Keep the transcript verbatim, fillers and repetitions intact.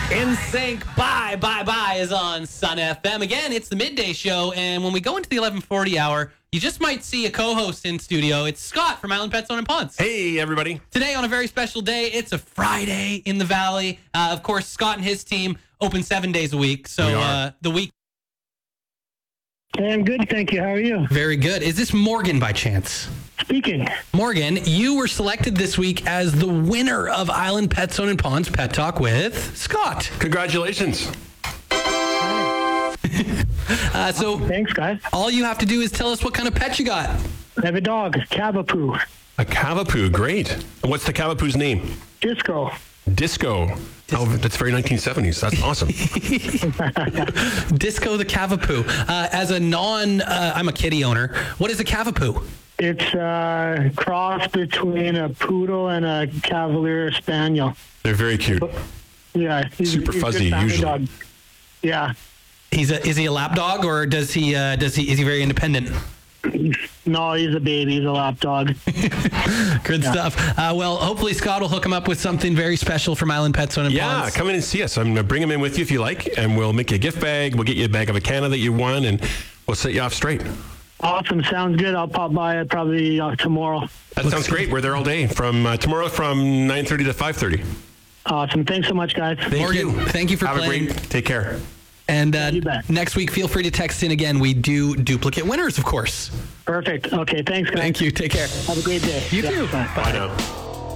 In Sync, bye, bye, bye is on Sun F M. Again, it's the midday show, and when we go into the eleven forty hour, you just might see a co-host in studio. It's Scott from Island Pet Zone and Ponds. Hey, everybody. Today on a very special day, it's a Friday in the Valley. Uh, of course, Scott and his team open seven days a week, so We are. uh, the week... Hey, I'm good, thank you. How are you? Very good. Is this Morgan by chance? Speaking. Morgan, you were selected this week as the winner of Island Pet Zone and Ponds Pet Talk with Scott. Congratulations. Uh, so Thanks, guys. all you have to do is tell us what kind of pet you got. I have a dog, Cavapoo. A Cavapoo, great. And what's the Cavapoo's name? Disco. Disco. Oh, that's very nineteen seventies. That's awesome. Disco the Cavapoo. Uh, as a non, uh, I'm a kitty owner. What is a Cavapoo? It's a cross between a poodle and a Cavalier Spaniel. They're very cute. Yeah. He's, Super he's a fuzzy, good family usually. dog. Yeah. He's a, is he a lap dog or does he uh, does he is he very independent? No, he's a baby. He's a lap dog. Good stuff. Uh, well, hopefully Scott will hook him up with something very special from Island Pet Zone and Yeah, Ponds. come in and see us. I'm going to bring them in with you if you like, and we'll make you a gift bag. We'll get you a bag of a Canada that you won, and we'll set you off straight. Awesome. Sounds good. I'll pop by it probably uh, tomorrow. That sounds great. We're there all day from uh, tomorrow from nine thirty to five thirty. Awesome. Thanks so much, guys. Thank Morgan, you. thank you for Have playing. a great. Take care. And uh, You bet. next week, feel free to text in again. We do duplicate winners, of course. Perfect. Okay. Thanks, guys. Thank you. Take care. Have a great day. You Yeah, too. bye. Bye now.